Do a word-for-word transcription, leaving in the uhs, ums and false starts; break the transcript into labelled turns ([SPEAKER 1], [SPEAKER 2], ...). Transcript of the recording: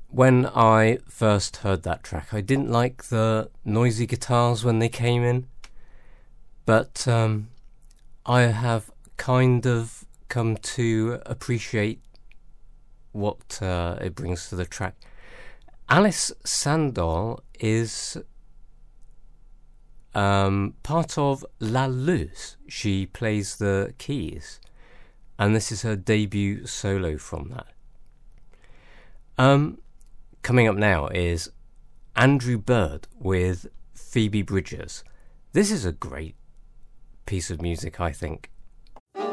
[SPEAKER 1] when I first heard that track, I didn't like the noisy guitars when they came in, but um, I have kind of come to appreciate what uh, it brings to the track. Alice Sandol is um, part of La Luz. She plays the keys, and this is her debut solo from that. Um, coming up now is Andrew Bird with Phoebe Bridgers. This is a great piece of music, I think.